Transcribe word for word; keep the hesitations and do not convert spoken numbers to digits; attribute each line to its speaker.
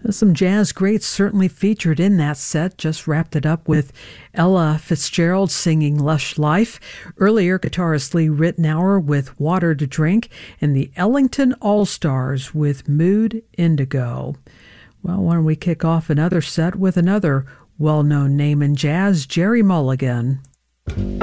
Speaker 1: Some jazz greats certainly featured in that set. Just wrapped it up with Ella Fitzgerald singing Lush Life. Earlier, guitarist Lee Ritenour with Water to Drink, and the Ellington All-Stars with Mood Indigo. Well, why don't we kick off another set with another well-known name in jazz, Gerry Mulligan.